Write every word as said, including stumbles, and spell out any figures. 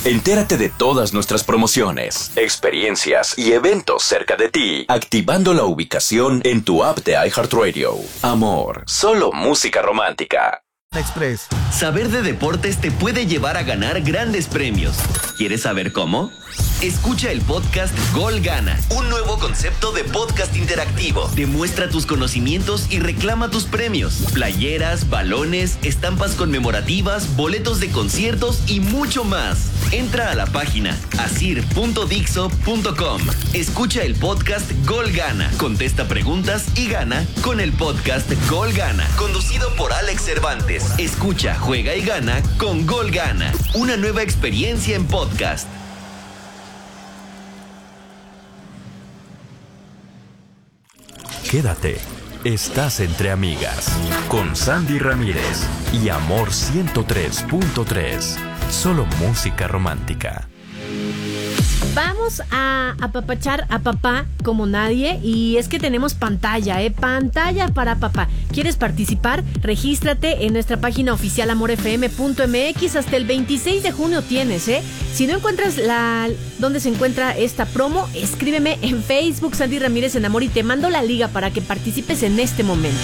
Entérate de todas nuestras promociones, experiencias y eventos cerca de ti, activando la ubicación en tu app de iHeartRadio. Amor, solo música romántica. Express. Saber de deportes te puede llevar a ganar grandes premios. ¿Quieres saber cómo? Escucha el podcast Gol Gana, un nuevo concepto de podcast interactivo. Demuestra tus conocimientos y reclama tus premios. Playeras, balones, estampas conmemorativas, boletos de conciertos y mucho más. Entra a la página asir punto dixo punto com. Escucha el podcast Gol Gana, contesta preguntas y gana con el podcast Gol Gana, conducido por Alex Cervantes. Escucha, juega y gana con Gol Gana, una nueva experiencia en podcast. Quédate, estás entre amigas, con Sandy Ramírez y Amor ciento tres punto tres, solo música romántica. Vamos a apapachar a papá como nadie y es que tenemos pantalla, ¿eh? Pantalla para papá. ¿Quieres participar? Regístrate en nuestra página oficial amor f m punto m x. Hasta el veintiséis de junio tienes, ¿eh? Si no encuentras la dónde se encuentra esta promo, escríbeme en Facebook Sandy Ramírez en Amor y te mando la liga para que participes en este momento.